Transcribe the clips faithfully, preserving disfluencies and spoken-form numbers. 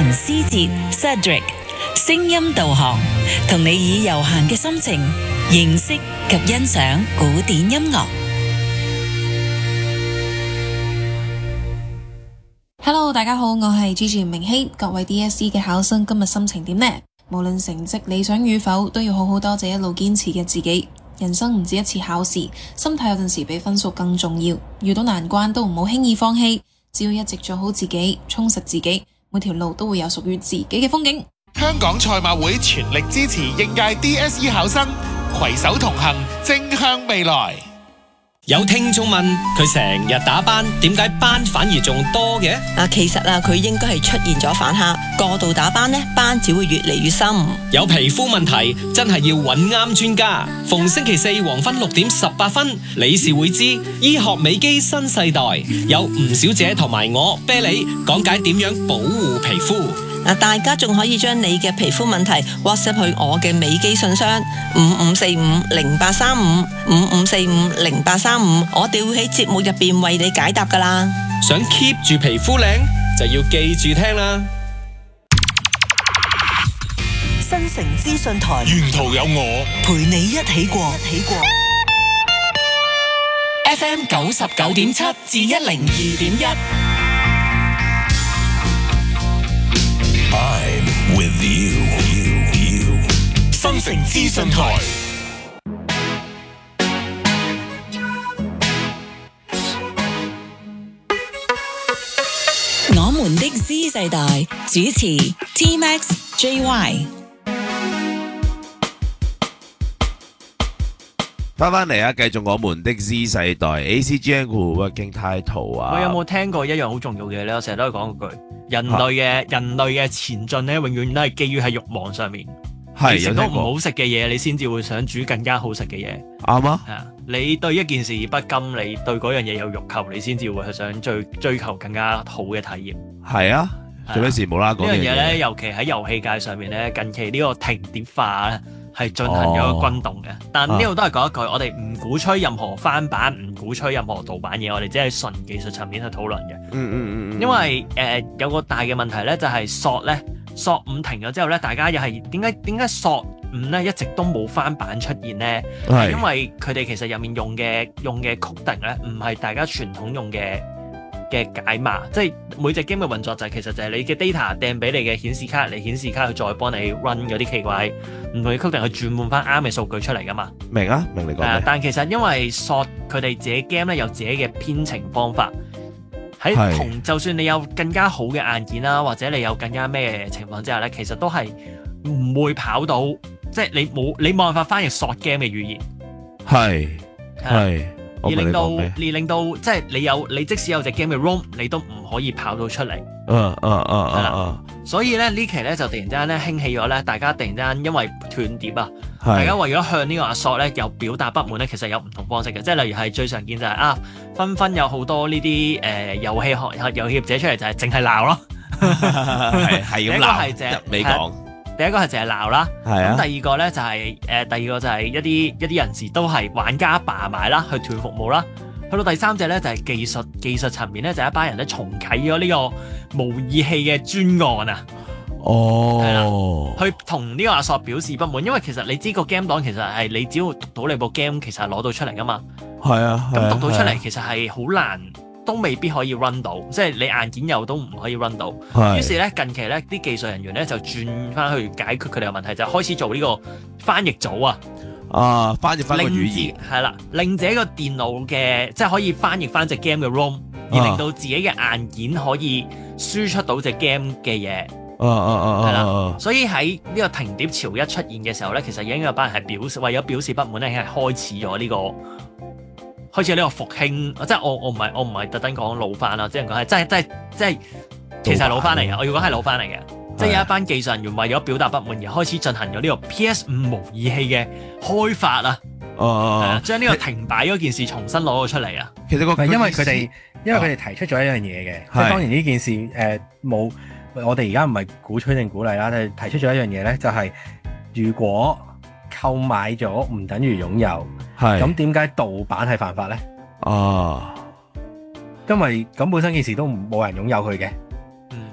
陳思哲 Cedric 聲音導航，同你以悠閒嘅心情認識及欣賞古典音樂。 Hello， 大家好，我係 Gigi 明希。各位 D S E 嘅考生今日心情點呢？無論成績理想與否，都要好好多謝一路堅持嘅自己。人生唔止一次考試，心態有陣時比分數更重要。遇到難關都唔好輕易放棄，只要一直做好自己，充實自己，每條路都會有屬於自己嘅風景。 香港賽馬會全力支持應屆 D S E 考生，攜手同行，正向未來。 有聽眾問佢成日打斑，點解斑反而仲多嘅？ 啊，其實啊，佢應該係出現咗反蝦，過度打斑呢，斑只會越嚟越深。 有皮膚問題，真係要揾啱專家。逢星期四黃昏六點十八分，理事會知醫學美肌新世代，有吳小姐同埋我啤梨講解點樣保護皮膚。 嗱，大家仲可以將你嘅皮膚問題 WhatsApp 去我嘅美肌信箱五五四五零八三五五五四五零八三五，我哋會喺節目入邊為你解答噶啦。 想 keep 住皮膚靚，就要記住聽啦。 新城資訊台， 沿途有我陪你一起過，一起過。 F M 九十九點七至一零二點一。 I'm with you, you, you. 新城資訊台。 我們的 Z 世代主持 T Max J Y。 翻翻嚟啊！繼續我們的 Z 世代 A C G N Working Title 啊！ 我有冇聽過一樣好重要嘅嘢咧？我成日都係講嗰句，人類嘅、啊、人類嘅前進咧，永遠都係基於喺慾望上面。係食到唔好食嘅嘢，你先至會想煮更加好食嘅嘢。 啱啊！ 係啊，你對一件事不甘，你對嗰樣嘢有欲求，你先至會去想追追求更加好嘅體驗。 係啊，做咩事冇啦講呢樣嘢咧？尤其喺遊戲界上面咧，近期呢個停碟化咧係進行咗個轟動嘅。哦、但呢度都係講一句，啊、我哋唔鼓吹任何翻版，唔鼓吹任何盜版嘢，我哋只係純技術層面去討論嘅。 嗯嗯嗯嗯。因為誒、呃、有個大嘅問題咧，就係索咧。索五停咗之後咧，大家又係點解點解索五咧一直都冇翻版出現咧？係因為佢哋其實入面用嘅用嘅 coding 咧，唔係大家傳統用嘅嘅解碼，即係每隻 game 嘅運作就係、是、其實就係你嘅 data 掟俾你嘅顯示卡嚟顯示卡去再幫你 run 嗰啲奇怪唔同嘅 coding 去轉換翻啱嘅數據出嚟噶嘛。 明啊，明你講咩、呃？ 但其實因為索佢哋自己 game 咧有自己嘅編程方法。喺同就算你有更加好嘅硬件啦，或者你有更加咩情況之下咧，其實都係唔會跑到，即係你冇你冇辦法翻譯索 game 嘅語言。係係，而令到而令到即係你有你即使有隻 game 嘅 ROM， 你都唔可以跑到出嚟。 嗯嗯嗯嗯嗯。 所以咧呢期咧就突然之間咧興起咗咧，大家突然之間因為斷碟啊，大家為咗向呢個阿索咧有表達不滿咧，其實有唔同方式嘅，即係例如係最常見就係、是、啊，紛紛有好多呢啲誒遊戲學遊戲業者出嚟就係淨係鬧咯， 係係咁鬧， 一你講。 第一個係淨係鬧啦，咁、 啊、 第二個咧就係、是、誒、呃，第二個就係一啲一啲人士都係玩家罷買啦，去斷服務啦。去到第三隻咧就係、是、技術技術層面咧，就係、一班人咧重啟咗呢個模擬器嘅專案啊。 哦， 係啦，去同呢個阿索表示不滿，因為其實你知個 game 檔其實係你只要讀到你部 game， 其實係攞到出嚟噶嘛。 係啊， 咁讀到出嚟其實係好難，都未必可以 run 到，即係你硬件又都唔可以 run 到。於是咧近期咧啲技術人員咧就轉翻去解決佢哋嘅問題，就開始做呢個翻譯組啊。 啊，翻譯翻個語言係啦，令自己個電腦嘅即係可以翻譯翻隻 game 嘅 ROM， 而令到自己嘅硬件可以輸出到隻 game 嘅嘢。 啊啊啊啊！ 係啦，所以喺呢個停碟潮一出現嘅時候咧，其實已經有班人係表示為咗表示不滿咧，已經係開始咗呢、這個開始呢個復興。即係我我唔係我唔係特登講老翻啦，即係講係真係真係即係其實係老翻嚟嘅。我要講係老翻嚟嘅，即係有一班技術人員為咗表達不滿而開始進行咗呢個 P S 五模擬器嘅開發啊！ 哦哦， 將呢個停擺嗰件事重新攞咗出嚟啊！ 其實個因為佢哋因為佢哋提出咗一樣嘢嘅，即係當然呢件事誒冇。我哋而家唔係鼓吹定鼓勵啦，但係提出咗一樣嘢咧，就係、是、如果購買咗唔等於擁有，係咁點解盜版係犯法咧？哦，因為咁本身件事都冇人擁有佢嘅，嗯，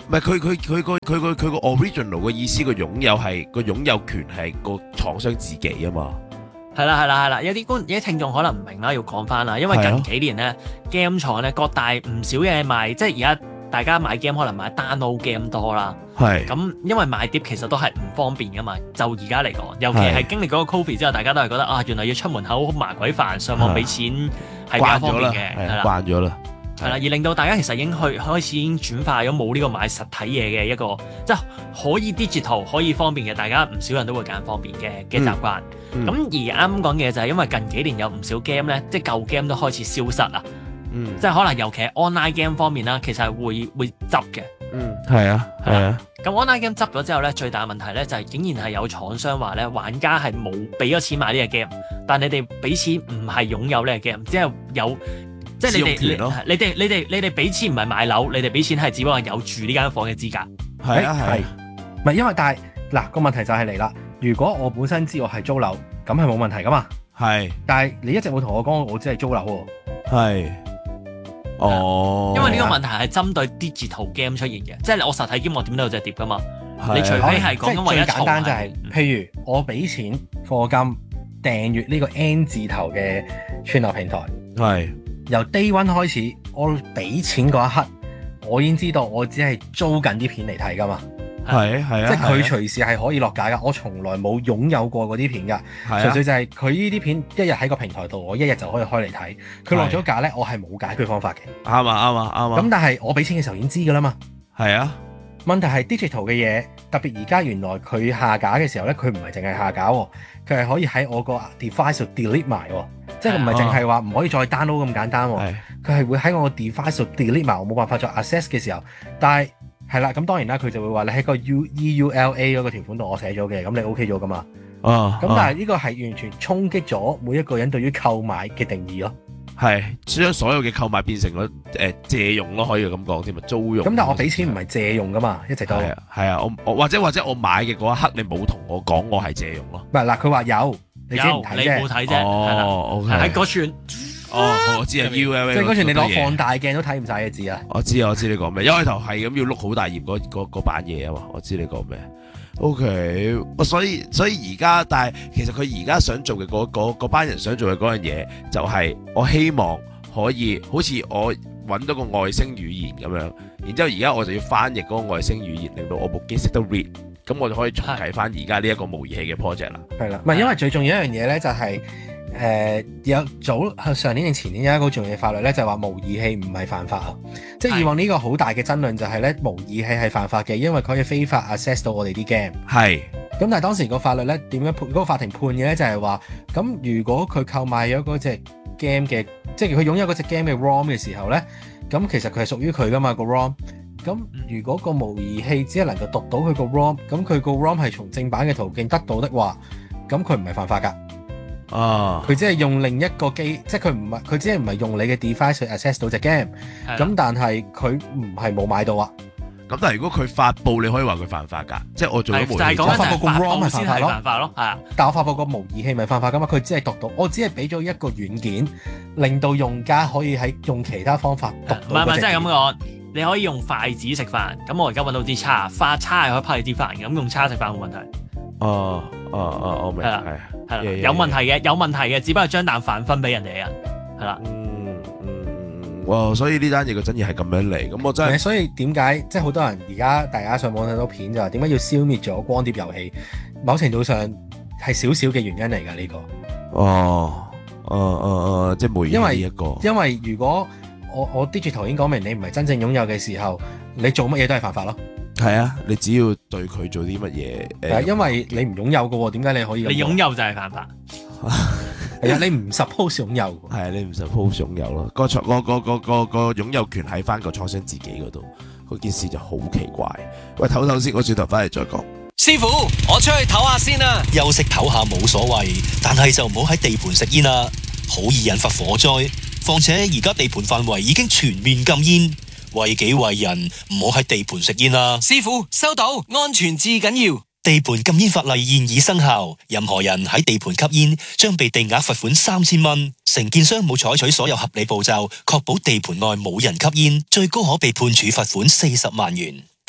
唔係佢佢佢個佢個佢個 original 嘅意思，個擁有係個擁有權係個廠商自己啊嘛。 係啦係啦係啦，有啲觀有啲聽眾可能唔明啦，要講翻啦，因為近幾年咧 game 廠咧各大唔少嘢賣，即係而家大家買 game 可能買 download game 多啦。 係咁，因為買碟其實都係唔方便噶嘛。就而家嚟講，尤其係經歷嗰個 Covid 之後，大家都係覺得啊，原來要出門口麻鬼煩，上網俾錢係比較方便嘅，係啦， 慣咗啦。 係啦，而令到大家其實已經去開始已經轉化咗冇呢個買實體嘢嘅一個，即係可以 digital 可以方便嘅，大家唔少人都會揀方便嘅嘅習慣。咁、嗯嗯、而啱講嘅就係因為近幾年有唔少 game 咧，即係舊 game 都開始消失啦。嗯，即係可能尤其係 online game 方面啦，其實係會會執嘅。 嗯，係啊，係啊。 咁 online game 執咗之後咧，最大嘅問題咧就係竟然係有廠商話咧，玩家係冇俾咗錢買呢個 game，但你哋俾錢唔係擁有呢個 game，只係有。即係你哋，你哋，你哋，你哋俾錢唔係買樓，你哋俾錢係只不過有住呢間房嘅資格。 係啊係， 唔係因為但係嗱個問題就係嚟啦。如果我本身知我係租樓，咁係冇問題噶嘛。係，但係你一直冇同我講我只係租樓喎。係，哦， 因為呢個問題係針對 digital game 出現嘅，即係我實體 game 我點都有隻碟噶嘛。你除非係講緊唯一最簡單就係，譬如我俾錢課金訂閱呢個 N 字頭嘅串流平台。係。由 day one 開始，我俾錢嗰一刻，我已經知道我只係租緊啲片嚟睇噶嘛。係係啊，即係佢隨時係可以落架噶。我從來冇擁有過嗰啲片噶，純粹就係佢呢啲片一日喺個平台度，我一日就可以開嚟睇。佢落咗架咧，我係冇解決方法嘅。啱啊啱啊啱啊！咁但係我俾錢嘅時候已經知噶啦嘛。係啊。問題係 digital 嘅嘢，特別而家原來佢下架嘅時候咧，佢唔係淨係下架喎，佢係可以喺我個 device 度 delete 埋喎。即係唔係淨係話唔可以再 download 咁簡單喎，佢係會喺我個 device 度 delete 埋，我冇辦法再 access 嘅時候，但係係啦，咁當然啦，佢就會話你喺個 U E U L A 嗰個條款度我寫咗嘅，咁你 OK 咗噶嘛？哦，咁但係呢個係完全衝擊咗每一個人對於購買嘅定義咯。係將所有嘅購買變成咗誒借用咯，可以咁講添啊，租用。咁但係我俾錢唔係借用噶嘛，一直都係啊，係啊，我我或者或者我買嘅嗰一刻你冇同我講我係借用咯。唔係嗱，佢話有。有你冇睇啫，哦，喺嗰串，哦，我知啊 ，U L A，即係嗰串你攞放大鏡都睇唔晒嘅字啊！我知啊，我知你講咩，一開頭係咁要碌好大頁嗰嗰嗰版嘢啊嘛，我知你講咩。O K，所以所以而家，但係其實佢而家想做嘅嗰嗰嗰班人想做嘅嗰樣嘢，就係我希望可以好似我揾到個外星語言咁樣，然之後而家我就要翻譯嗰個外星語言，令到我部機識得 read。咁我就可以重啟翻而家呢一個模擬器嘅 project 啦。係啦，唔係因為最重要一樣嘢咧，就係誒有早上年定前年有一個好重要嘅法律咧，就係話模擬器唔係犯法啊。即係以往呢個好大嘅爭論就係咧，模擬器係犯法嘅，因為佢可以非法 access 到我哋啲 game。係。咁但係當時個法律咧點樣判？嗰個法庭判嘅咧就係話，咁如果佢購買咗嗰隻 game 嘅，即係佢擁有嗰隻 game 嘅 ROM 嘅時候咧，咁其實佢係屬於佢噶嘛個 ROM。咁如果個模擬器只係能夠讀到佢個 ROM，咁佢個 ROM 係從正版嘅途徑得到的話，咁佢唔係犯法㗎。啊！佢只係用另一個機，即係佢唔係佢只係唔係用你嘅 device 去 access 到隻 game。咁但係佢唔係冇買到啊。咁但係如果佢發布，你可以話佢犯法㗎。即係我做咗模擬器，我發布個 ROM 係犯法咯。係啊，但我發布個模擬器咪犯法㗎嘛？佢只係讀到，我只係俾咗一個軟件，令到用家可以喺用其他方法讀到。唔係唔係，即係咁講。你可以用筷子食飯，咁我而家揾到支叉，花叉係可以拍你啲飯嘅，咁用叉食飯冇問題。哦哦哦，我明。係啦，係啦，有問題嘅，有問題嘅，只不過將啖飯分俾人哋嘅人，係啦。嗯嗯，哇！所以呢單嘢嘅爭議係咁樣嚟，咁我真係。所以點解即係好多人而家大家上網睇到片就話點解要消滅咗光碟遊戲？某程度上係少少嘅原因嚟㗎呢個。哦，哦哦哦，即係模擬呢一個。因為因為如果我我 digital 已經講明，你唔係真正擁有嘅時候，你做乜嘢都係犯法咯。係啊，你只要對佢做啲乜嘢，誒、呃，因為你唔擁有嘅喎，點解你可以？你擁有就係犯法。係啊，你唔 suppose 擁有。係啊，你唔 suppose 擁有咯。個創個個個個個擁有權喺翻個廠商自己嗰度，嗰件事就好奇怪。喂，唞唞先，我轉頭翻嚟再講。 師傅，我出去唞下先啦。休息唞下冇所謂，但係就唔好喺地盤食煙啦，好易引發火災。況且而家地盤範圍已經全面禁煙，為己為人，唔好喺地盤食煙啦。師傅收到，安全至緊要。地盤禁煙法例現已生效，任何人喺地盤吸煙將被定額罰款三千蚊。承建商冇採取所有合理步驟，確保地盤內冇人吸煙，最高可被判處罰款四十萬元。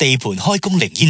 地盤開工零煙。